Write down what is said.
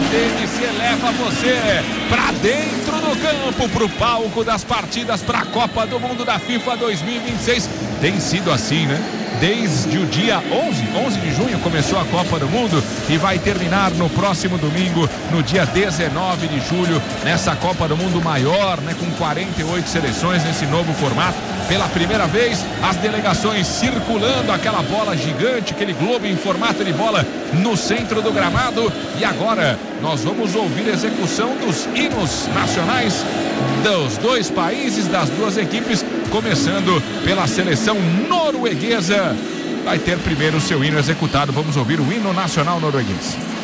TNC leva você pra dentro do campo, pro palco das partidas pra Copa do Mundo da FIFA 2026. Tem sido assim, né? Desde o dia 11 de junho começou a Copa do Mundo e vai terminar no próximo domingo, no dia 19 de julho, nessa Copa do Mundo maior, né? Com 48 seleções nesse novo formato. Pela primeira vez, as delegações circulando aquela bola gigante, aquele globo em formato de bola no centro do gramado. E agora nós vamos ouvir a execução dos hinos nacionais dos dois países, das duas equipes, começando pela seleção norueguesa. Vai ter primeiro o seu hino executado. Vamos ouvir o hino nacional norueguês.